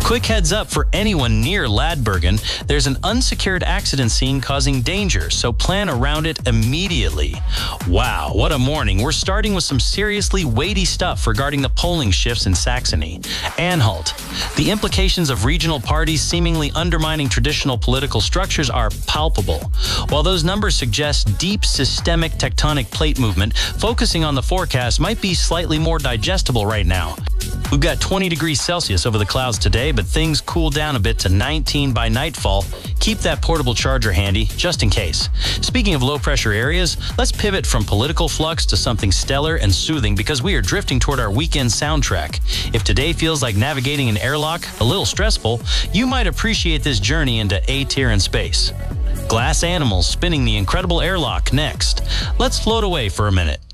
Quick heads up for anyone near Ladbergen, there's an unsecured accident scene causing danger, so plan around it immediately. Wow, what a morning. We're starting with some seriously weighty stuff regarding the polling shifts in Saxony. Anhalt. The implications of regional parties seemingly undermining traditional political structures are palpable. While those numbers suggest deep systemic tectonic plate movement, focusing on the forecast might be slightly more digestible right now. We've got 20 degrees Celsius over the clouds today, but things cool down a bit to 19 by nightfall. Keep that portable charger handy, just in case. Speaking of low-pressure areas, let's pivot from political flux to something stellar and soothing because we are drifting toward our weekend soundtrack. If today feels like navigating an airlock, a little stressful, you might appreciate this journey into A-tier in space. Glass Animals spinning the incredible airlock next. Let's float away for a minute.